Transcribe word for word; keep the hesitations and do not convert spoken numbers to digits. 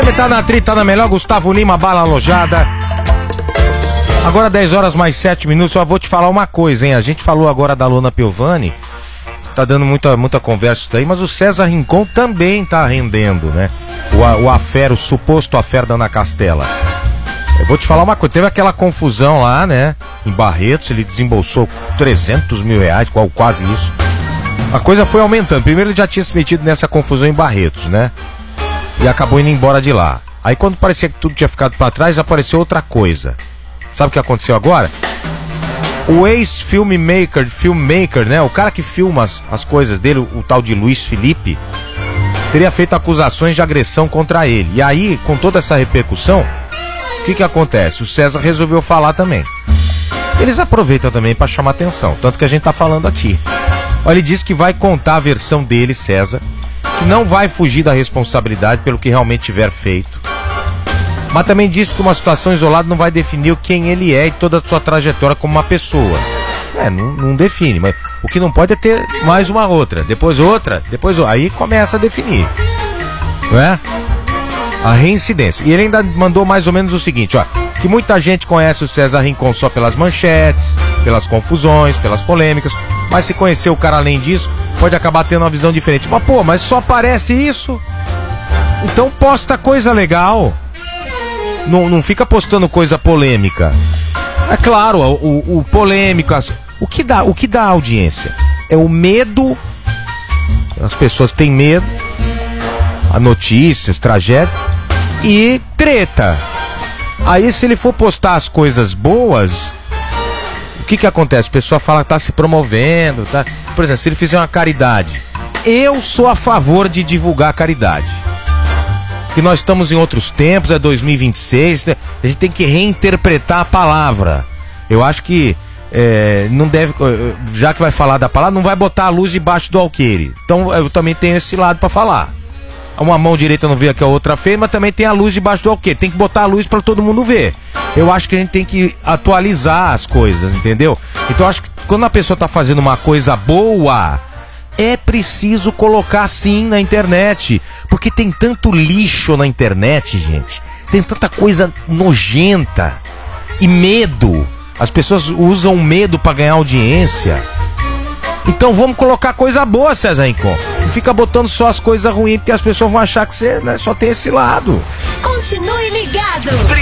Ele tá na tri, tá na melhor. Gustavo Lima, bala alojada. Agora dez horas mais sete minutos. Só vou te falar uma coisa, hein? A gente falou agora da Luana Piovani. Tá dando muita, muita conversa isso daí, mas o César Rincon também tá rendendo, né? O, o affair, o suposto affair da Ana Castela. Eu vou te falar uma coisa, teve aquela confusão lá, né? Em Barretos, ele desembolsou trezentos mil reais, quase isso. A coisa foi aumentando. Primeiro ele já tinha se metido nessa confusão em Barretos, né? E acabou indo embora de lá. Aí quando parecia que tudo tinha ficado pra trás, apareceu outra coisa. Sabe o que aconteceu agora? O ex-filmmaker, filmmaker, né? O cara que filma as, as coisas dele, o, o tal de Luiz Felipe, teria feito acusações de agressão contra ele. E aí, com toda essa repercussão, o que que acontece? O César resolveu falar também. Eles aproveitam também para chamar atenção, tanto que a gente tá falando aqui. Ele disse que vai contar a versão dele, César, que não vai fugir da responsabilidade pelo que realmente tiver feito. Mas também disse que uma situação isolada não vai definir quem ele é e toda a sua trajetória como uma pessoa. É, não, não define, mas o que não pode é ter mais uma outra, depois outra, depois outra. Aí começa a definir, não é? A reincidência. E ele ainda mandou mais ou menos o seguinte, ó, que muita gente conhece o César Rincon só pelas manchetes, pelas confusões, pelas polêmicas, mas se conhecer o cara além disso, pode acabar tendo uma visão diferente. Mas pô, mas só aparece isso? Então posta coisa legal. Não, não fica postando coisa polêmica. É claro, o, o, o polêmico, o que dá, o que dá audiência é o medo. As pessoas têm medo, a notícias, tragédia e treta. Aí se ele for postar as coisas boas, o que que acontece? A pessoa fala que tá se promovendo, tá? Por exemplo, se ele fizer uma caridade, eu sou a favor de divulgar a caridade. Que nós estamos em outros tempos, é dois mil e vinte e seis, né? A gente tem que reinterpretar a palavra. Eu acho que é, não deve, já que vai falar da palavra, não vai botar a luz debaixo do alqueire. Então eu também tenho esse lado para falar. Uma mão direita não vê que a outra feia, mas também tem a luz debaixo do alqueire. Tem que botar a luz para todo mundo ver. Eu acho que a gente tem que atualizar as coisas, entendeu? Então eu acho que quando a pessoa tá fazendo uma coisa boa, é preciso colocar sim na internet, porque tem tanto lixo na internet, gente. Tem tanta coisa nojenta e medo. As pessoas usam medo para ganhar audiência. Então vamos colocar coisa boa, César Rincon. Não fica botando só as coisas ruins, porque as pessoas vão achar que você, né, só tem esse lado. Continue ligado.